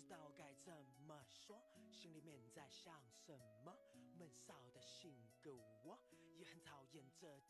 道该怎么说，心里面在想什么。闷骚的性格我也很讨厌这